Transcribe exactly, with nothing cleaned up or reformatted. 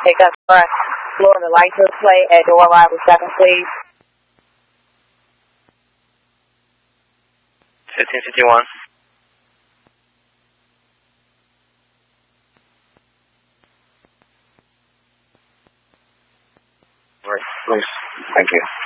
Take up front. Florida license plate at door arrival seven, please. fifteen fifty-one. Right, please. Thank you.